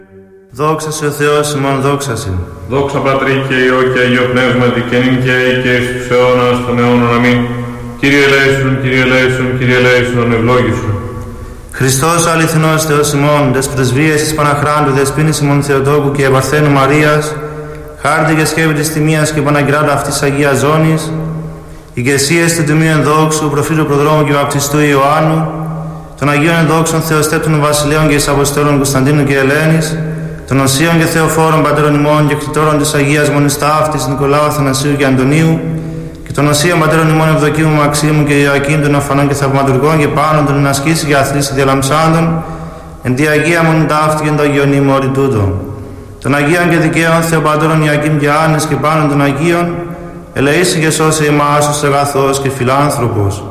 Δόξα σε ο Θεός ημών, δόξα σε. Δόξα Πατρί και Υιό και Αγίο Πνεύματι και νυν και αεί και εις τους αιώνας των αιώνων. Αμήν. Κύριε ελέησον, Κύριε ελέησον, Κύριε ελέησον, ευλόγησον. Χριστός ο αληθινός Θεός ημών, τες πρεσβείες της Παναχράντου, δεσποίνης ημών Θεοτόκου και Επαρθένου Μαρίας, χάρτη και σκεύη της τιμίας και Παναγκράτα αυτής Αγίας Ζώνης, ηγεσίες του Τιμίου Ενδόξου, προφήτου Προδρόμου και Βαπτιστού Ιωάννου, των Αγίων Ενδόξων Θεοστέπτων Βασιλέων και Αποστόλων Κωνσταντίνου και Ελένης, των Οσίων και Θεοφόρων Πατέρων ημών και κτητόρων της Αγίας Μονής Ταύτης Νικολάου, Αθανασίου και Αντωνίου, και των Οσίων Πατέρων ημών Ευδοκίμου, Μαξίμου και Ιωακήμ των Αφανών και Θαυματουργών και πάνω των ενασκήσει και αθλήσει και διαλαμψάντων, εν τη Αγία Μονή Ταύτη και εν το Αγίον ημόρι τούτο. Των Αγίων και Δικαίων Θεοπατώρων Ιωακήμ και Άννης και πάνω των Αγίων, ελεήσει και σώσε εμάς ως αγαθός και φιλάνθρωπος.